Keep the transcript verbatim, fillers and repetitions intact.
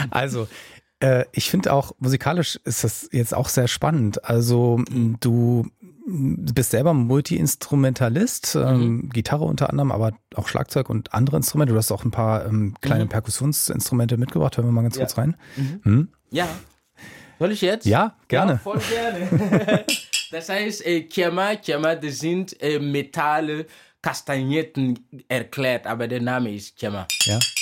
Also, äh, ich finde auch, musikalisch ist das jetzt auch sehr spannend. Also, du bist selber Multi-Instrumentalist, mhm. ähm, Gitarre unter anderem, aber auch Schlagzeug und andere Instrumente. Du hast auch ein paar ähm, kleine mhm. Perkussionsinstrumente mitgebracht. Hören wir mal ganz ja. kurz rein. Mhm. Hm? Ja. Soll ich jetzt? Ja, gerne. Ja, voll gerne. Das heißt, äh, Kema, Kema, das sind äh, Metalle, Kastagnetten erklärt, aber der Name ist Kema. Ja.